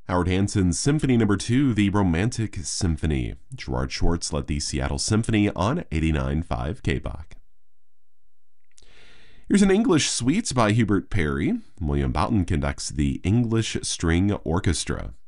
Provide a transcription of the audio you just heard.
Howard Hanson's Symphony No. 2, The Romantic Symphony. Gerard Schwartz led the Seattle Symphony on 89.5 KBach. Here's an English suite by Hubert Parry. William Boughton conducts the English String Orchestra.